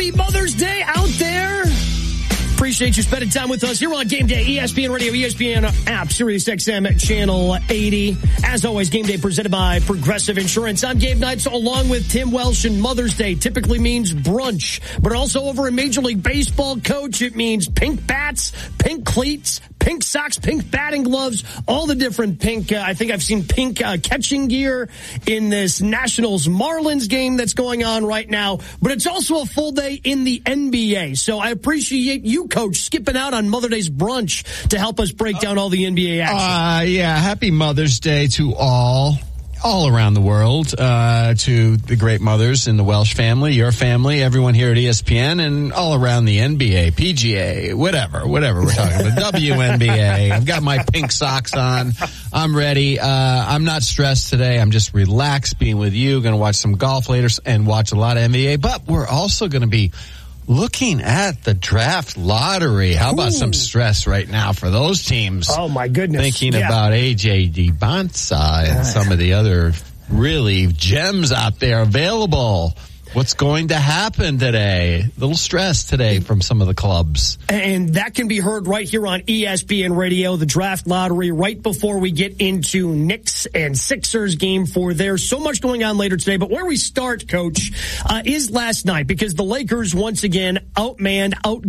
Happy Mother's Day out there. Appreciate you spending time with us here on Game Day, ESPN Radio, ESPN app, Sirius XM Channel 80. As always, Game Day presented by Progressive Insurance. I'm Gabe Knight, along with Tim Welsh, and Mother's Day typically means brunch, but also over in Major League Baseball, Coach, it means pink bats, pink cleats, pink socks, pink batting gloves, all the different pink. I think I've seen pink catching gear in this Nationals-Marlins game that's going on right now. But it's also a full day in the NBA. So I appreciate you, Coach, skipping out on Mother's Day's brunch to help us break down all the NBA action. Yeah, happy Mother's Day to all around the world, to the great mothers in the Welsh family, your family, everyone here at ESPN, and all around the NBA, PGA, whatever we're talking about, WNBA. I've got my pink socks on. I'm ready. I'm not stressed today. I'm just relaxed being with you. Going to watch some golf later and watch a lot of NBA, but we're also going to be looking at the draft lottery. How about some stress right now for those teams? Oh, my goodness. Thinking about A.J. DeBonsa and some of the other really gems out there available. What's going to happen today? A little stress today from some of the clubs. And that can be heard right here on ESPN Radio, the draft lottery, right before we get into Knicks and Sixers game 4. There's so much going on later today. But where we start, Coach, is last night, because the Lakers once again outmanned,